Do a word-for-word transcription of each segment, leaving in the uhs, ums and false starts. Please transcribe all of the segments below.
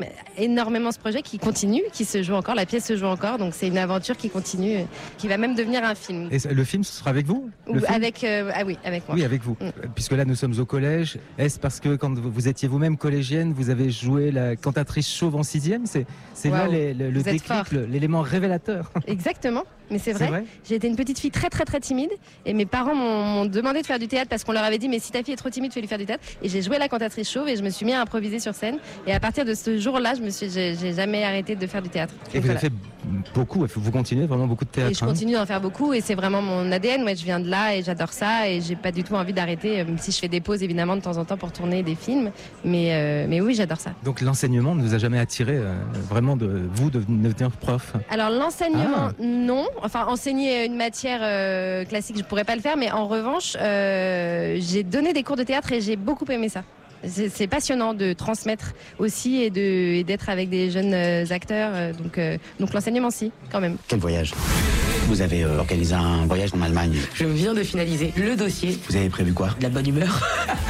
Énormément ce projet qui continue, qui se joue encore, la pièce se joue encore, donc c'est une aventure qui continue, qui va même devenir un film. Et le film, ce sera avec vous ? Ou avec, euh, ah oui, avec moi. Oui, avec vous. Mm. Puisque là, nous sommes au collège. Est-ce parce que quand vous étiez vous-même collégienne, vous avez joué la cantatrice chauve en sixième ? C'est, c'est wow. là les, le, le déclic, le, l'élément révélateur. Exactement. Mais c'est vrai, c'est vrai, j'ai été une petite fille très très très timide et mes parents m'ont, m'ont demandé de faire du théâtre parce qu'on leur avait dit mais si ta fille est trop timide, fais lui faire du théâtre. Et j'ai joué la cantatrice chauve et je me suis mis à improviser sur scène. Et à partir de ce jour-là, je me suis, j'ai, j'ai jamais arrêté de faire du théâtre. Et donc, vous voilà. avez fait beaucoup, vous continuez vraiment beaucoup de théâtre. Et je continue d'en faire beaucoup et c'est vraiment mon A D N. Moi, je viens de là et j'adore ça et j'ai pas du tout envie d'arrêter, même si je fais des pauses évidemment de temps en temps pour tourner des films. Mais, euh, mais oui, j'adore ça. Donc l'enseignement ne vous a jamais attiré euh, vraiment de vous de devenir prof ? Alors l'enseignement, ah. non. Enfin, enseigner une matière euh, classique, je pourrais pas le faire, mais en revanche, euh, j'ai donné des cours de théâtre et j'ai beaucoup aimé ça. C'est, c'est passionnant de transmettre aussi et, de, et d'être avec des jeunes euh, acteurs, euh, donc, euh, donc l'enseignement si, quand même. Quel voyage ? Vous avez euh, organisé un voyage en Allemagne. Je viens de finaliser le dossier. Vous avez prévu quoi ? De la bonne humeur.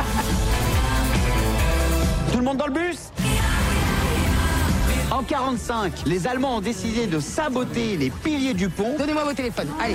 Tout le monde dans le bus ? En quarante-cinq, les Allemands ont décidé de saboter les piliers du pont. Donnez-moi vos téléphones. Allez.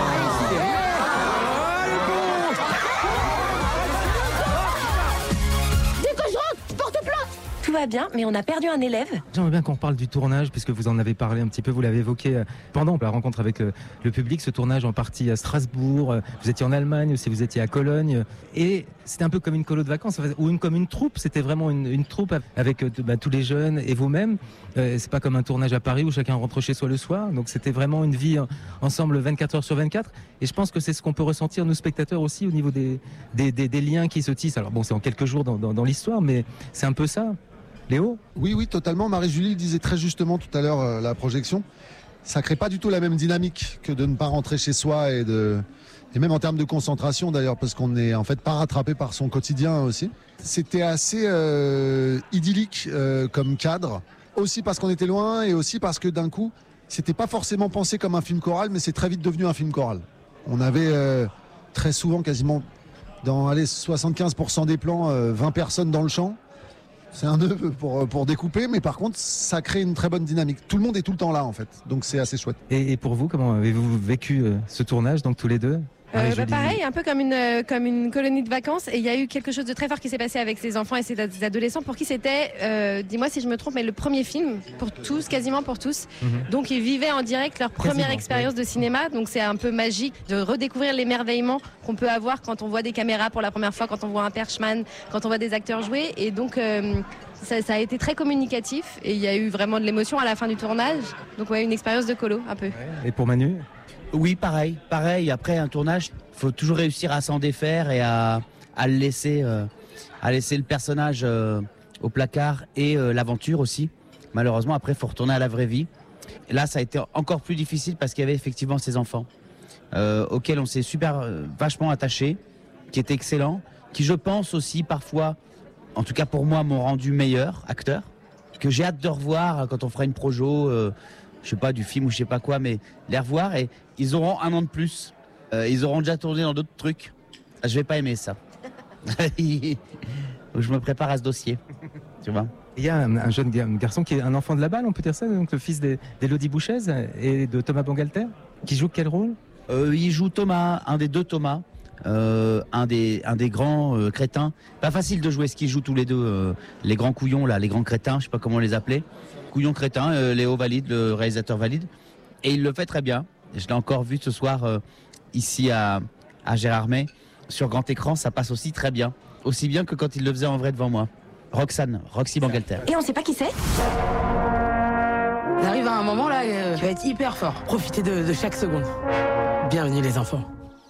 Tout va bien, mais on a perdu un élève. J'aimerais bien qu'on parle du tournage, puisque vous en avez parlé un petit peu, vous l'avez évoqué pendant la rencontre avec le, le public, ce tournage en partie à Strasbourg, vous étiez en Allemagne aussi, vous étiez à Cologne, et c'était un peu comme une colo de vacances, ou une, comme une troupe, c'était vraiment une, une troupe avec bah, tous les jeunes et vous-même. Euh, c'est pas comme un tournage à Paris où chacun rentre chez soi le soir, donc c'était vraiment une vie ensemble vingt-quatre heures sur vingt-quatre, et je pense que c'est ce qu'on peut ressentir, nous spectateurs aussi, au niveau des, des, des, des liens qui se tissent. Alors bon, c'est en quelques jours dans, dans, dans l'histoire, mais c'est un peu ça. Léo ? Oui, oui, totalement. Marie-Julie le disait très justement tout à l'heure, euh, la projection. Ça crée pas du tout la même dynamique que de ne pas rentrer chez soi et de, et même en termes de concentration d'ailleurs, parce qu'on n'est en fait pas rattrapé par son quotidien aussi. C'était assez euh, idyllique euh, comme cadre, aussi parce qu'on était loin et aussi parce que d'un coup, c'était pas forcément pensé comme un film choral, mais c'est très vite devenu un film choral. On avait euh, très souvent, quasiment dans allez, soixante-quinze pour cent des plans, euh, vingt personnes dans le champ. C'est un nœud pour, pour découper, mais par contre, ça crée une très bonne dynamique. Tout le monde est tout le temps là, en fait. Donc, c'est assez chouette. Et, et pour vous, comment avez-vous vécu euh, ce tournage, donc tous les deux ? Euh, bah pareil, un peu comme une, euh, comme une colonie de vacances. Et il y a eu quelque chose de très fort qui s'est passé avec ces enfants et ces adolescents pour qui c'était, euh, dis-moi si je me trompe, mais le premier film pour tous, quasiment pour tous. Mm-hmm. Donc ils vivaient en direct leur première quasiment, expérience oui. de cinéma. Donc c'est un peu magique de redécouvrir l'émerveillement qu'on peut avoir quand on voit des caméras pour la première fois, quand on voit un perchman, quand on voit des acteurs jouer. Et donc euh, ça, ça a été très communicatif et il y a eu vraiment de l'émotion à la fin du tournage. Donc ouais, une expérience de colo un peu. Ouais. Et pour Manu ? Oui, pareil, pareil. Après un tournage, il faut toujours réussir à s'en défaire et à, à le laisser, euh, à laisser le personnage euh, au placard et euh, l'aventure aussi. Malheureusement, après, il faut retourner à la vraie vie. Et là, ça a été encore plus difficile parce qu'il y avait effectivement ces enfants euh, auxquels on s'est super, euh, vachement attaché, qui étaient excellents, qui, je pense aussi, parfois, en tout cas pour moi, m'ont rendu meilleur acteur, que j'ai hâte de revoir quand on fera une projo. Euh, je sais pas, du film ou je sais pas quoi, mais les revoir et ils auront un an de plus. Euh, ils auront déjà tourné dans d'autres trucs. Je vais pas aimer ça. Je me prépare à ce dossier, tu vois. Il y a un, un jeune garçon qui est un enfant de la balle, on peut dire ça, donc le fils d'Élodie Bouchez et de Thomas Bangalter, qui joue quel rôle ? euh, Il joue Thomas, un des deux Thomas. Euh, un des un des grands euh, crétins. Pas facile de jouer ce qu'ils jouent tous les deux, euh, les grands couillons là, les grands crétins, je sais pas comment les appeler. Couillon crétin, euh, Léo valide, le réalisateur valide, et il le fait très bien. Je l'ai encore vu ce soir euh, ici à à Gérardmer sur grand écran, ça passe aussi très bien, aussi bien que quand il le faisait en vrai devant moi. Roxane, Roxy Bangalter. Et on sait pas qui c'est ? On arrive à un moment là euh, qui va être hyper fort. Profitez de, de chaque seconde. Bienvenue les enfants.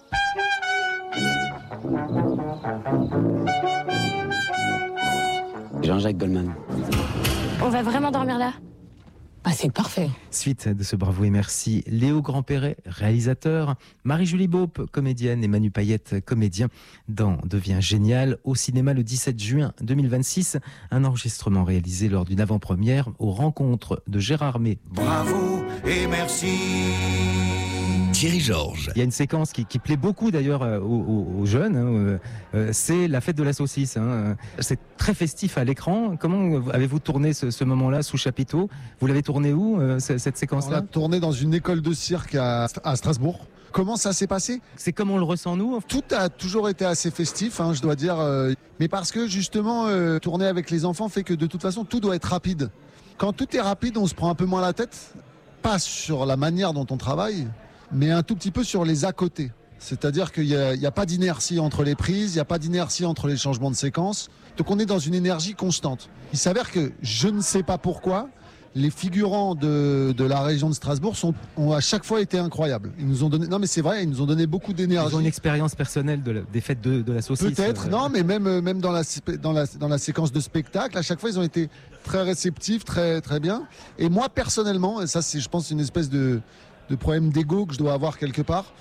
Jean-Jacques Goldman. On va vraiment dormir là ? Ah, c'est parfait. Suite de ce Bravo et Merci, Léo Grandperret, réalisateur, Marie-Julie Beaupe, comédienne, et Manu Payette, comédien, dans Devient Génial, au cinéma le dix-sept juin deux mille vingt-six, un enregistrement réalisé lors d'une avant-première aux rencontres de Gérardmer. Bravo et merci. Thierry Georges. Il y a une séquence qui, qui plaît beaucoup d'ailleurs euh, aux, aux, aux jeunes, hein, euh, c'est la fête de la saucisse. Hein. C'est très festif à l'écran. Comment avez-vous tourné ce, ce moment-là sous chapiteau? Vous l'avez tourné où, euh, cette séquence-là? On l'a tourné dans une école de cirque à, à Strasbourg. Comment ça s'est passé? C'est comme on le ressent nous? Tout a toujours été assez festif, hein, je dois dire. Euh, mais parce que justement, euh, tourner avec les enfants fait que de toute façon, tout doit être rapide. Quand tout est rapide, on se prend un peu moins la tête. Pas sur la manière dont on travaille, mais un tout petit peu sur les à côté. C'est-à-dire qu'il n'y a, a pas d'inertie entre les prises, il n'y a pas d'inertie entre les changements de séquence. Donc on est dans une énergie constante. Il s'avère que je ne sais pas pourquoi, les figurants de, de la région de Strasbourg sont, ont à chaque fois été incroyables. Ils nous ont donné, non mais c'est vrai, ils nous ont donné beaucoup d'énergie. Ils ont une expérience personnelle de la, des fêtes de, de la saucisse. Peut-être, euh... non, mais même, même dans, la, dans, la, dans la séquence de spectacle, à chaque fois ils ont été très réceptifs, très, très bien. Et moi personnellement, et ça c'est je pense une espèce de, de problème d'ego que je dois avoir quelque part,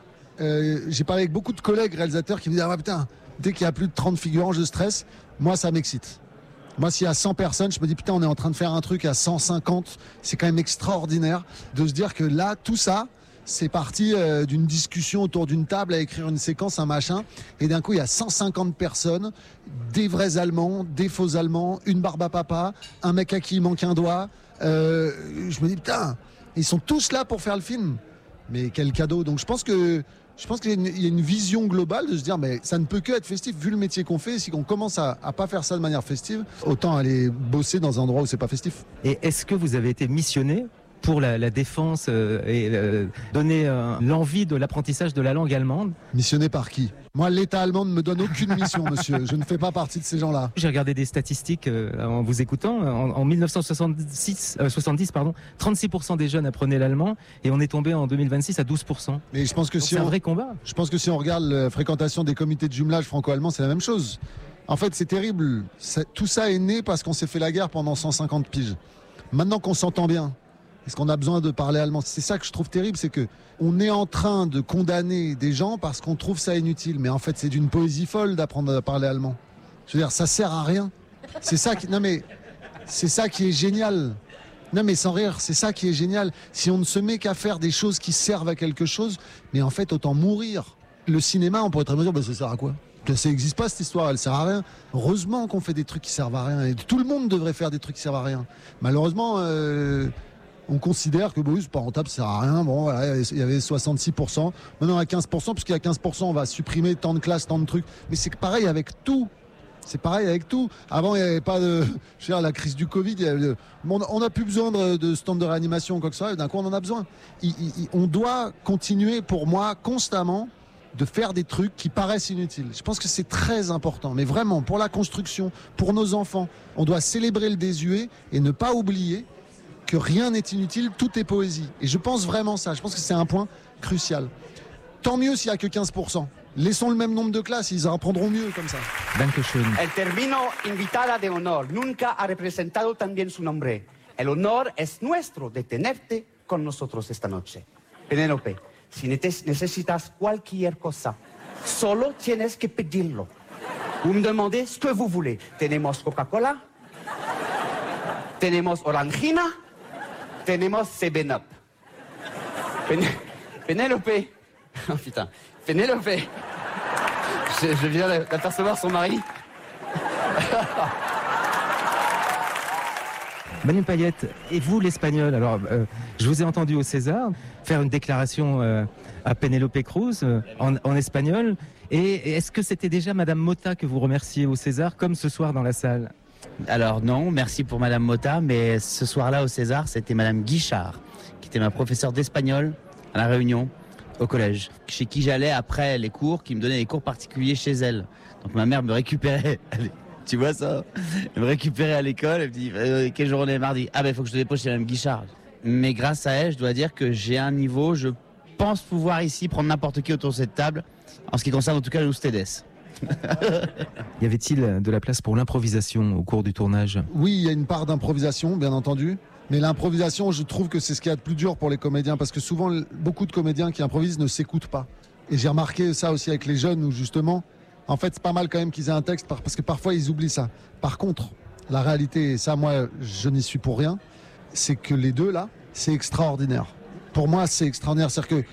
euh, j'ai parlé avec beaucoup de collègues réalisateurs qui me disent ah putain, dès qu'il y a plus de trente figurants je stresse. Moi ça m'excite. Moi, s'il y a cent personnes, je me dis, putain, on est en train de faire un truc à cent cinquante. C'est quand même extraordinaire de se dire que là, tout ça, c'est parti euh, d'une discussion autour d'une table à écrire une séquence, un machin. Et d'un coup, il y a cent cinquante personnes, des vrais Allemands, des faux Allemands, une barbe à papa, un mec à qui il manque un doigt. Euh, je me dis, putain, ils sont tous là pour faire le film. Mais quel cadeau. Donc, je pense que... Je pense qu'il y a, une, il y a une vision globale de se dire mais ça ne peut que être festif vu le métier qu'on fait. Si on commence à, à pas faire ça de manière festive, autant aller bosser dans un endroit où c'est pas festif. Et est-ce que vous avez été missionné pour la, la défense euh, et euh, donner euh, l'envie de l'apprentissage de la langue allemande? Missionné par qui? Moi, l'État allemand ne me donne aucune mission, monsieur. Je ne fais pas partie de ces gens-là. J'ai regardé des statistiques euh, en vous écoutant. En, en mille neuf cent soixante-six, euh, soixante-dix, pardon, trente-six pour cent des jeunes apprenaient l'allemand et on est tombé en deux mille vingt-six à douze pour cent. Mais je pense que Donc si c'est on... un vrai combat. Je pense que si on regarde la fréquentation des comités de jumelage franco-allemands, c'est la même chose. En fait, c'est terrible. Ça, tout ça est né parce qu'on s'est fait la guerre pendant cent cinquante piges. Maintenant qu'on s'entend bien, est-ce qu'on a besoin de parler allemand? C'est ça que je trouve terrible, c'est que on est en train de condamner des gens parce qu'on trouve ça inutile. Mais en fait, c'est d'une poésie folle d'apprendre à parler allemand. Je veux dire, ça sert à rien. C'est ça qui, non mais, c'est ça qui est génial. Non mais sans rire, c'est ça qui est génial. Si on ne se met qu'à faire des choses qui servent à quelque chose, mais en fait, autant mourir. Le cinéma, on pourrait très bien dire, bah, ça sert à quoi? Ça n'existe pas cette histoire, elle sert à rien. Heureusement qu'on fait des trucs qui servent à rien. Et tout le monde devrait faire des trucs qui servent à rien. Malheureusement. Euh... On considère que bon, c'est pas rentable, ça sert à rien. Bon, voilà, il y avait soixante-six pour cent. Maintenant, à quinze pour cent, puisqu'il y a quinze pour cent, on va supprimer tant de classes, tant de trucs. Mais c'est pareil avec tout. C'est pareil avec tout. Avant, il n'y avait pas de. Je veux dire, la crise du Covid, il y avait, on n'a plus besoin de, de stand de réanimation ou quoi que ce soit. D'un coup, on en a besoin. Il, il, on doit continuer, pour moi, constamment, de faire des trucs qui paraissent inutiles. Je pense que c'est très important. Mais vraiment, pour la construction, pour nos enfants, on doit célébrer le désuet et ne pas oublier que rien n'est inutile, tout est poésie. Et je pense vraiment ça. Je pense que c'est un point crucial. Tant mieux s'il n'y a que quinze pour cent. Laissons le même nombre de classes, ils apprendront mieux comme ça. Dankeschön. El término invitada de honor nunca ha representado tan bien su nombre. El honor es nuestro de tenerte con nosotros esta noche. Penélope, si necesitas cualquier cosa, solo tienes que pedirlo. Vous me demandez ce que vous voulez. Tenemos Coca-Cola, tenemos Orangina, tenemos seven up. Pen Pénélope. Oh putain. Pénélope. Je, je viens d'apercevoir son mari. Manu Payette, et vous l'espagnol? Alors, euh, je vous ai entendu au César faire une déclaration euh, à Penélope Cruz euh, en, en espagnol. Et est-ce que c'était déjà Madame Motta que vous remerciez au César, comme ce soir dans la salle? Alors non, merci pour Madame Motta, mais ce soir-là au César, c'était Madame Guichard, qui était ma professeure d'espagnol à La Réunion, au collège, chez qui j'allais après les cours, qui me donnait des cours particuliers chez elle. Donc ma mère me récupérait, tu vois ça, elle me récupérait à l'école, elle me dit euh, quelle journée mardi? Ah ben il faut que je te dépose chez Madame Guichard. Mais grâce à elle, je dois dire que j'ai un niveau, je pense pouvoir ici prendre n'importe qui autour de cette table, en ce qui concerne en tout cas le Ustedes. Y avait-il de la place pour l'improvisation au cours du tournage? Oui, il y a une part d'improvisation, bien entendu. Mais l'improvisation, je trouve que c'est ce qu'il y a de plus dur pour les comédiens, parce que souvent, beaucoup de comédiens qui improvisent ne s'écoutent pas. Et j'ai remarqué ça aussi avec les jeunes, où justement, en fait, c'est pas mal quand même qu'ils aient un texte, parce que parfois, ils oublient ça. Par contre, la réalité, et ça, moi, je n'y suis pour rien, c'est que les deux, là, c'est extraordinaire. Pour moi, c'est extraordinaire. C'est-à-dire que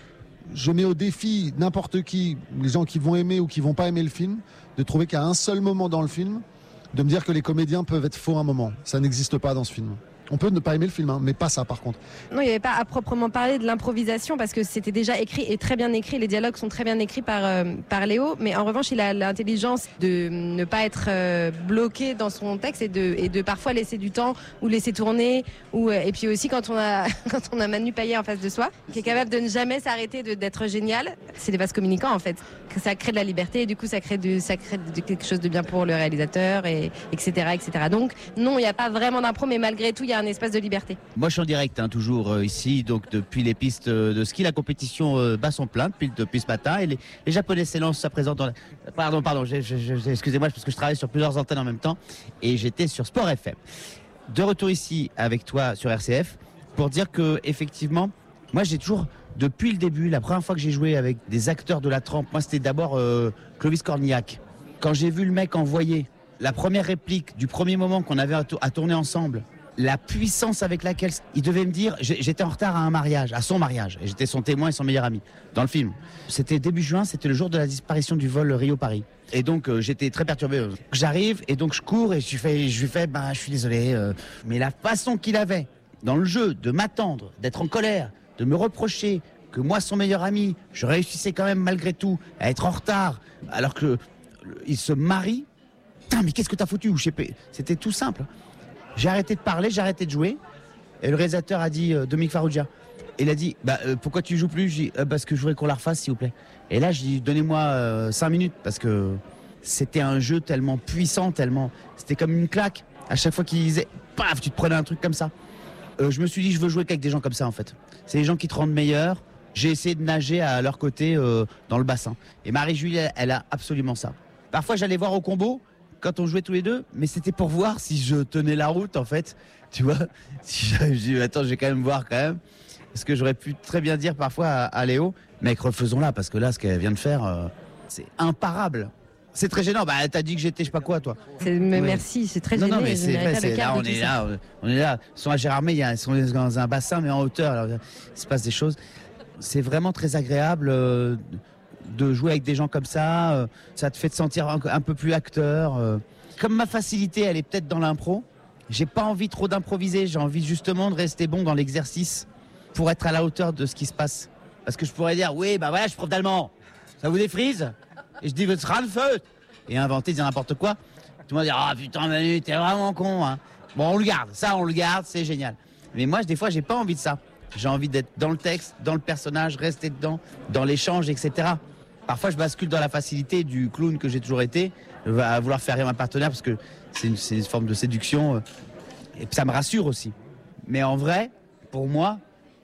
Je mets au défi n'importe qui, les gens qui vont aimer ou qui vont pas aimer le film, de trouver qu'à un seul moment dans le film, de me dire que les comédiens peuvent être faux un moment. Ça n'existe pas dans ce film. On peut ne pas aimer le film, hein, mais pas ça par contre. Non, il n'y avait pas à proprement parler de l'improvisation parce que c'était déjà écrit et très bien écrit. Les dialogues sont très bien écrits par, euh, par Léo. Mais en revanche, il a l'intelligence de ne pas être euh, bloqué dans son texte et de, et de parfois laisser du temps ou laisser tourner. Ou, et puis aussi quand on, a, quand on a Manu Payet en face de soi, qui est capable de ne jamais s'arrêter de, d'être génial. C'est des vases communicants en fait. Ça crée de la liberté et du coup ça crée, de, ça crée de quelque chose de bien pour le réalisateur, et, etc., et cetera. Donc non, il n'y a pas vraiment d'impro, mais malgré tout, il y a un espace de liberté. Moi je suis en direct hein, toujours euh, ici, donc depuis les pistes de ski, la compétition euh, bat son plein depuis, depuis ce matin et les, les Japonais s'élancent à présent dans la... Pardon, pardon, j'ai, j'ai, j'ai, excusez-moi parce que je travaille sur plusieurs antennes en même temps et j'étais sur Sport F M. De retour ici avec toi sur R C F pour dire que effectivement, moi j'ai toujours, depuis le début, la première fois que j'ai joué avec des acteurs de la trempe, moi c'était d'abord euh, Clovis Cornillac. Quand j'ai vu le mec envoyer la première réplique du premier moment qu'on avait à, to- à tourner ensemble, la puissance avec laquelle il devait me dire, j'étais en retard à un mariage, à son mariage, et j'étais son témoin et son meilleur ami dans le film. C'était début juin, c'était le jour de la disparition du vol Rio-Paris. Et donc euh, j'étais très perturbé. J'arrive et donc je cours et je lui fais, je lui fais, bah je suis désolé, euh, mais la façon qu'il avait dans le jeu de m'attendre, d'être en colère, de me reprocher que moi, son meilleur ami, je réussissais quand même malgré tout à être en retard, alors que il se marie. Putain, mais qu'est-ce que t'as foutu? C'était tout simple. J'ai arrêté de parler, j'ai arrêté de jouer. Et le réalisateur a dit, euh, Dominique Farrugia, il a dit, bah, euh, pourquoi tu joues plus? J'ai dit, euh, parce que je voudrais qu'on la refasse, s'il vous plaît. Et là, je dis, donnez-moi euh, cinq minutes, parce que c'était un jeu tellement puissant, tellement... C'était comme une claque. À chaque fois qu'il disait, paf, tu te prenais un truc comme ça. Euh, je me suis dit, je veux jouer qu'avec des gens comme ça, en fait. C'est les gens qui te rendent meilleur. J'ai essayé de nager à leur côté euh, dans le bassin. Et Marie-Julie, elle, elle a absolument ça. Parfois, j'allais voir au combo, quand on jouait tous les deux, mais c'était pour voir si je tenais la route, en fait. Tu vois, si je, je dis, attends, je vais quand même voir, quand même. Parce que j'aurais pu très bien dire parfois à, à Léo, mec, refaisons-la, parce que là, ce qu'elle vient de faire, euh, c'est imparable. C'est très gênant. Bah, t'as dit que j'étais, je sais pas quoi, toi. C'est, mais oui. Merci, c'est très non, gênant. Non, mais c'est vrai, c'est là, on est là, on est là. Ils sont à Gérardmer, ils sont dans un bassin, mais en hauteur. Alors, il se passe des choses. C'est vraiment très agréable euh, de jouer avec des gens comme ça. Euh, ça te fait te sentir un, un peu plus acteur. Euh. Comme ma facilité, elle est peut-être dans l'impro. J'ai pas envie trop d'improviser. J'ai envie justement de rester bon dans l'exercice pour être à la hauteur de ce qui se passe. Parce que je pourrais dire, oui, bah voilà, je suis prof d'allemand. Ça vous défrise? Et je dis, votre feu et inventer, dire n'importe quoi. Tout le monde dit, ah oh, putain, Manu, t'es vraiment con. Hein. Bon, on le garde. Ça, on le garde, c'est génial. Mais moi, des fois, j'ai pas envie de ça. J'ai envie d'être dans le texte, dans le personnage, rester dedans, dans l'échange, et cetera. Parfois, je bascule dans la facilité du clown que j'ai toujours été, à vouloir faire rire ma partenaire parce que c'est une, c'est une forme de séduction. Et ça me rassure aussi. Mais en vrai, pour moi,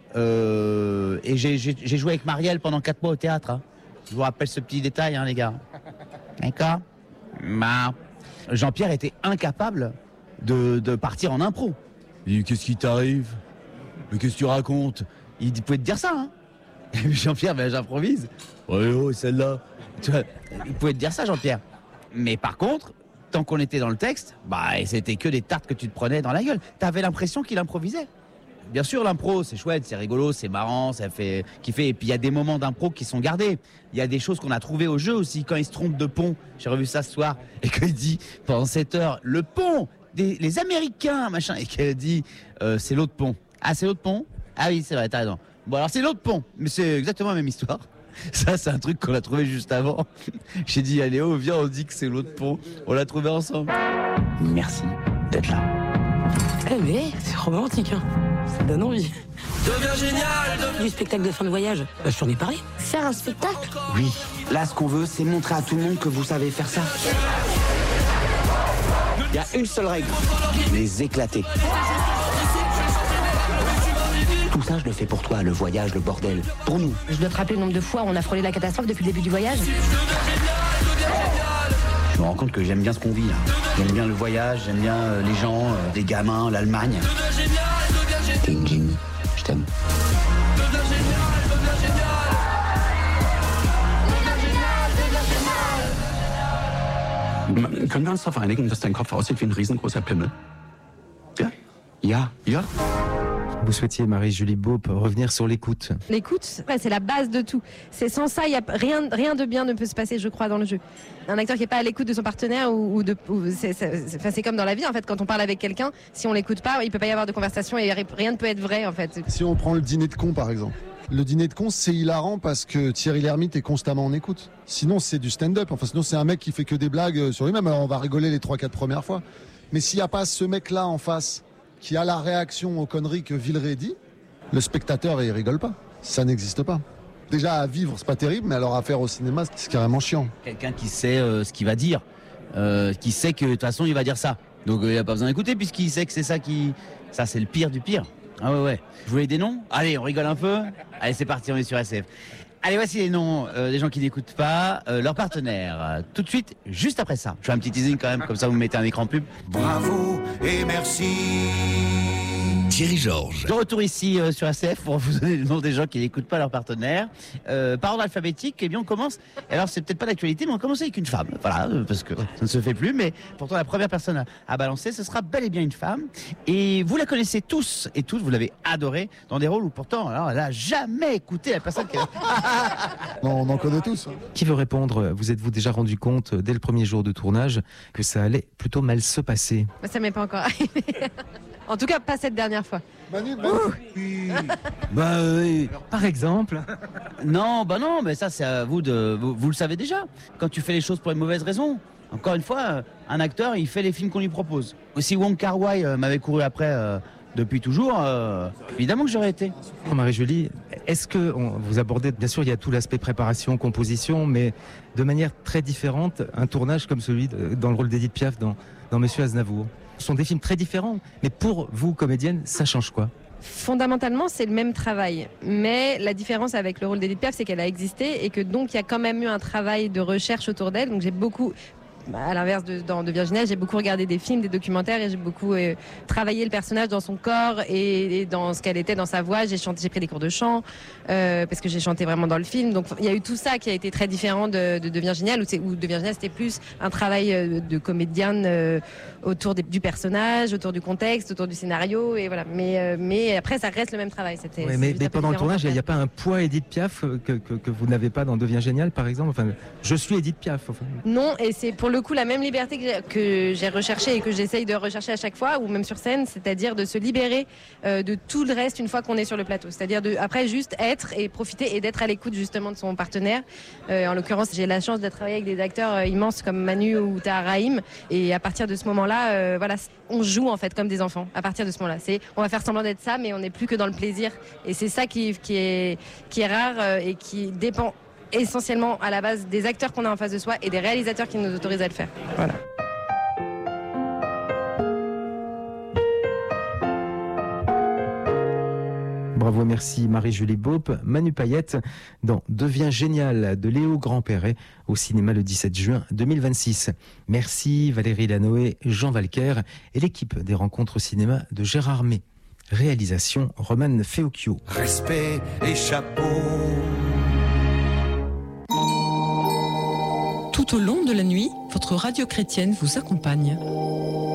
euh, et j'ai, j'ai, j'ai joué avec Marielle pendant quatre mois au théâtre. Hein. Je vous rappelle ce petit détail, hein, les gars. D'accord? Bah, Jean-Pierre était incapable de, de partir en impro. Il dit, qu'est-ce qui t'arrive? Mais qu'est-ce que tu racontes? Il pouvait te dire ça, hein. Et Jean-Pierre, ben j'improvise. Ouais, oh, celle-là. Tu vois, il pouvait te dire ça, Jean-Pierre. Mais par contre, tant qu'on était dans le texte, bah, c'était que des tartes que tu te prenais dans la gueule. T'avais l'impression qu'il improvisait. Bien sûr, l'impro, c'est chouette, c'est rigolo, c'est marrant, ça fait kiffer. Et puis, il y a des moments d'impro qui sont gardés. Il y a des choses qu'on a trouvées au jeu aussi. Quand il se trompe de pont, j'ai revu ça ce soir, et qu'il dit, pendant sept heures, le pont, des, les Américains, machin, et qu'elle dit, euh, c'est l'autre pont. Ah, c'est l'autre pont? Ah oui, c'est vrai, t'as raison. Bon, alors c'est l'autre pont, mais c'est exactement la même histoire. Ça, c'est un truc qu'on a trouvé juste avant. J'ai dit, allez, oh, viens, on dit que c'est l'autre pont. On l'a trouvé ensemble. Merci d'être là. Eh mais, c'est romantique, hein. Ça donne envie. Deviens génial, deviens... Du spectacle de fin de voyage, bah, je t'en ai parlé. Faire un spectacle? Oui. Là, ce qu'on veut, c'est montrer à tout le monde que vous savez faire ça. Il y a une seule règle. Les éclater. Tout ça, je le fais pour toi, le voyage, le bordel. Pour nous. Je dois te rappeler le nombre de fois où on a frôlé la catastrophe depuis le début du voyage. Je me rends compte que j'aime bien ce qu'on vit, là. J'aime bien le voyage, j'aime bien euh, les gens, euh, les gamins, l'Allemagne. T'es une génie. Je t'aime. Können wir uns darauf einigen, dass dein Kopf aussieht wie ein riesengroßer Pimmel? Ja? Ja. Ja? Vous souhaitiez, Marie-Julie Beaupe, revenir sur l'écoute. L'écoute, ouais, c'est la base de tout. C'est sans ça, y a rien, rien de bien ne peut se passer, je crois, dans le jeu. Un acteur qui n'est pas à l'écoute de son partenaire, ou, ou de, ou c'est, c'est, c'est, c'est comme dans la vie, en fait, quand on parle avec quelqu'un, si on l'écoute pas, il peut pas y avoir de conversation et rien ne peut être vrai, en fait. Si on prend le dîner de cons, par exemple. Le dîner de cons, c'est hilarant parce que Thierry Lhermitte est constamment en écoute. Sinon, c'est du stand-up. Enfin, sinon, c'est un mec qui fait que des blagues sur lui-même. Alors, on va rigoler les trois quatre premières fois. Mais s'il n'y a pas ce mec-là en face qui a la réaction aux conneries que Villeray dit, le spectateur, il rigole pas. Ça n'existe pas. Déjà, à vivre, c'est pas terrible, mais alors à faire au cinéma, c'est carrément chiant. Quelqu'un qui sait euh, ce qu'il va dire, euh, qui sait que de toute façon, il va dire ça. Donc, euh, il n'y a pas besoin d'écouter puisqu'il sait que c'est ça qui... Ça, c'est le pire du pire. Ah ouais, ouais. Vous voulez des noms ? Allez, on rigole un peu. Allez, c'est parti, on est sur S F. Allez, voici les noms euh, des gens qui n'écoutent pas, euh, leurs partenaires. Euh, tout de suite, juste après ça. Je fais un petit teasing quand même, comme ça vous mettez un écran pub. Bravo et merci. Thierry Georges. De retour ici euh, sur S F pour vous donner le nom des gens qui n'écoutent pas leurs partenaires. Euh, par ordre alphabétique, eh bien on commence. Alors c'est peut-être pas d'actualité, mais on commence avec une femme. Voilà, euh, parce que ça ne se fait plus. Mais pourtant la première personne à, à balancer, ce sera bel et bien une femme. Et vous la connaissez tous et toutes. Vous l'avez adorée dans des rôles où pourtant, alors, elle n'a jamais écouté la personne qui. Non, on en connaît tous. Qui veut répondre ? Vous êtes-vous déjà rendu compte dès le premier jour de tournage que ça allait plutôt mal se passer ? Ça m'est pas encore arrivé. En tout cas, pas cette dernière fois. Manu, Manu. Oui. Bah oui. Par exemple ? Non, bah non, mais ça c'est à vous de. Vous, vous le savez déjà. Quand tu fais les choses pour une mauvaise raison. Encore une fois, un acteur, il fait les films qu'on lui propose. Si Wong Kar-wai euh, m'avait couru après euh, depuis toujours, euh, évidemment que j'aurais été. Marie-Julie, est-ce que on, vous abordez, bien sûr, il y a tout l'aspect préparation, composition, mais de manière très différente, un tournage comme celui de, dans le rôle d'Edith Piaf dans, dans Monsieur Aznavour. Ce sont des films très différents, mais pour vous, comédienne, ça change quoi ? Fondamentalement, c'est le même travail. Mais la différence avec le rôle d'Edith Piaf, c'est qu'elle a existé et que donc il y a quand même eu un travail de recherche autour d'elle. Donc j'ai beaucoup... À l'inverse de, dans, de Virginia, j'ai beaucoup regardé des films, des documentaires et j'ai beaucoup euh, travaillé le personnage dans son corps et, et dans ce qu'elle était, dans sa voix. J'ai chanté, j'ai pris des cours de chant euh, parce que j'ai chanté vraiment dans le film. Donc il y a eu tout ça qui a été très différent de, de, de Virginia, où, où de Virginia c'était plus un travail euh, de comédienne euh, autour des, du personnage, autour du contexte, autour du scénario et voilà. Mais, euh, mais après ça reste le même travail. C'était. Ouais, mais, mais pendant le tournage, il n'y a, a pas un poids Edith Piaf que, que, que vous n'avez pas dans Devient Génial, par exemple. Enfin, je suis Edith Piaf. Enfin. Non, et c'est pour le coup la même liberté que j'ai, que j'ai recherchée et que j'essaye de rechercher à chaque fois, ou même sur scène, c'est-à-dire de se libérer euh, de tout le reste une fois qu'on est sur le plateau. C'est-à-dire de après juste être et profiter et d'être à l'écoute justement de son partenaire. Euh, en l'occurrence, j'ai la chance de travailler avec des acteurs euh, immenses comme Manu ou Tahar Rahim. Et à partir de ce moment-là, euh, voilà, on joue en fait comme des enfants. À partir de ce moment-là, c'est on va faire semblant d'être ça, mais on n'est plus que dans le plaisir. Et c'est ça qui, qui est qui est rare euh, et qui dépend essentiellement à la base des acteurs qu'on a en face de soi et des réalisateurs qui nous autorisent à le faire. Voilà. Bravo, merci Marie-Julie Beaupe. Manu Payette dans Devient Génial de Léo Grand-Perret au cinéma le dix-sept juin deux mille vingt-six. Merci Valérie Lanoé, Jean Valquer et l'équipe des rencontres au cinéma de Gérard May. Réalisation Romane Feocchio. Respect et chapeau. Tout au long de la nuit, votre radio chrétienne vous accompagne.